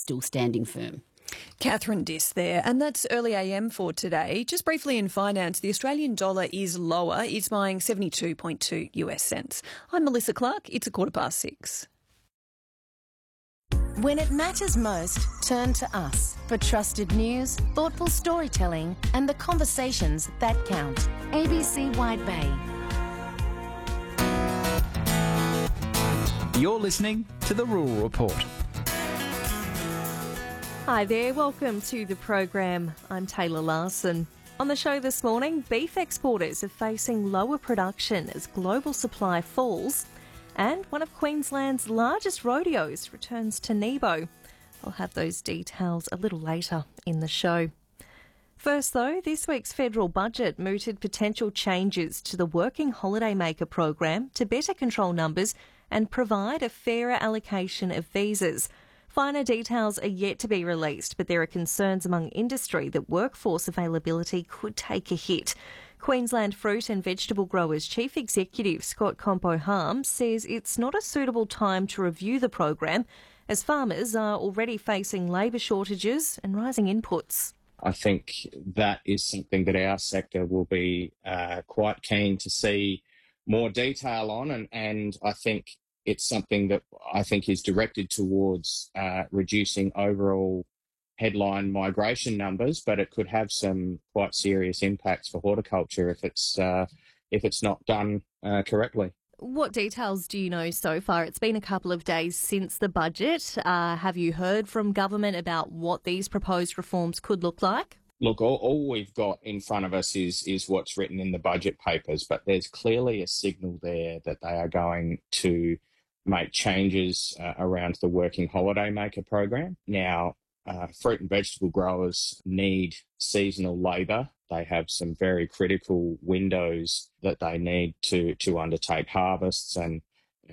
still standing firm. Catherine Diss there, and that's early AM for today. Just briefly in finance, the Australian dollar is lower. It's buying 72.2 US cents. I'm Melissa Clark. It's 6:15. When it matters most, turn to us for trusted news, thoughtful storytelling, and the conversations that count. ABC Wide Bay. You're listening to The Rural Report. Hi there, welcome to the program. I'm Taylor Larson. On the show this morning, beef exporters are facing lower production as global supply falls, and one of Queensland's largest rodeos returns to Nebo. I'll have those details a little later in the show. First though, this week's federal budget mooted potential changes to the Working Holidaymaker program to better control numbers and provide a fairer allocation of visas. Finer details are yet to be released, but there are concerns among industry that workforce availability could take a hit. Queensland Fruit and Vegetable Growers Chief Executive Scott Compo-Harms says it's not a suitable time to review the program, as farmers are already facing labour shortages and rising inputs. I think that is something that our sector will be quite keen to see more detail on, and I think it's something that I think is directed towards reducing overall headline migration numbers, but it could have some quite serious impacts for horticulture if it's not done correctly. What details do you know so far? It's been a couple of days since the budget. Have you heard from government about what these proposed reforms could look like? Look, all we've got in front of us is what's written in the budget papers, but there's clearly a signal there that they are going to make changes around the Working Holidaymaker program. Now, fruit and vegetable growers need seasonal labour. They have some very critical windows that they need to undertake harvests and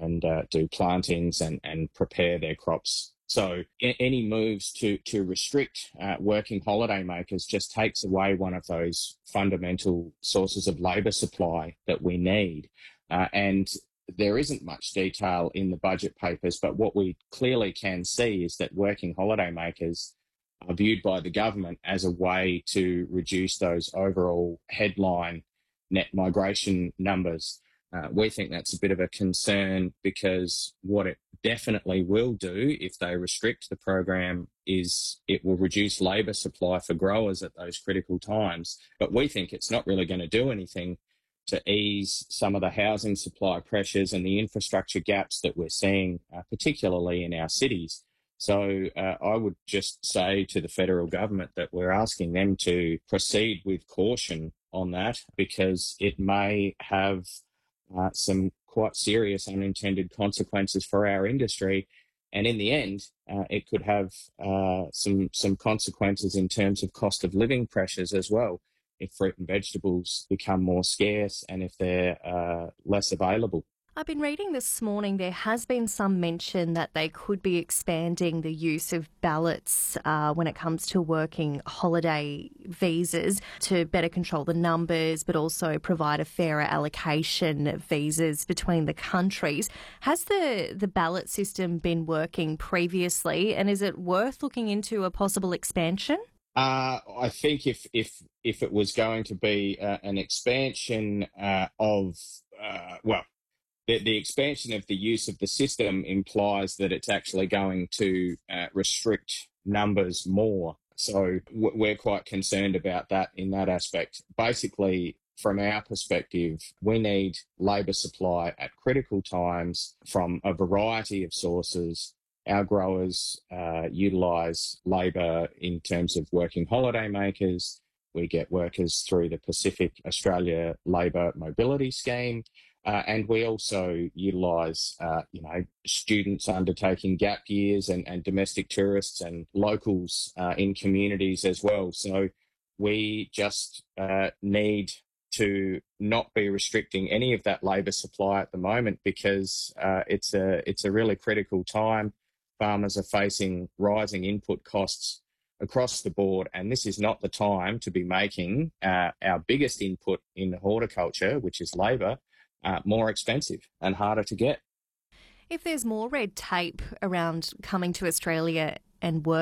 do plantings and prepare their crops. So any moves to restrict working holidaymakers just takes away one of those fundamental sources of labour supply that we need. And there isn't much detail in the budget papers, but what we clearly can see is that working holidaymakers are viewed by the government as a way to reduce those overall headline net migration numbers. We think that's a bit of a concern because what it definitely will do if they restrict the program is it will reduce labour supply for growers at those critical times. But we think it's not really going to do anything to ease some of the housing supply pressures and the infrastructure gaps that we're seeing, particularly in our cities. So I would just say to the federal government that we're asking them to proceed with caution on that because it may have some quite serious unintended consequences for our industry. And in the end, it could have some consequences in terms of cost of living pressures as well, if fruit and vegetables become more scarce and if they're less available. I've been reading this morning there has been some mention that they could be expanding the use of ballots when it comes to working holiday visas to better control the numbers but also provide a fairer allocation of visas between the countries. Has the ballot system been working previously and is it worth looking into a possible expansion? I think if it was going to be an expansion the expansion of the use of the system implies that it's actually going to restrict numbers more. So we're quite concerned about that in that aspect. Basically, from our perspective, we need labour supply at critical times from a variety of sources. Our growers utilise labour in terms of working holidaymakers. We get workers through the Pacific Australia Labour Mobility Scheme. And we also utilise, students undertaking gap years and domestic tourists and locals in communities as well. So we just need to not be restricting any of that labour supply at the moment because it's a really critical time. Farmers are facing rising input costs across the board, and this is not the time to be making our biggest input in horticulture, which is labour, more expensive and harder to get. If there's more red tape around coming to Australia and work